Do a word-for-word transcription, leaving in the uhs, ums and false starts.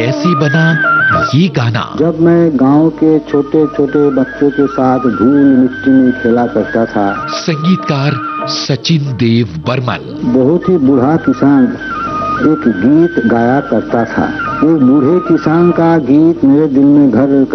कैसे बना ये गाना। जब मैं गांव के छोटे छोटे बच्चों के साथ धूल मिट्टी में खेला करता था। संगीतकार सचिन देव बर्मन। बहुत ही बूढ़ा किसान एक गीत गाया करता था। एक बूढ़े किसान का गीत मेरे दिल में घर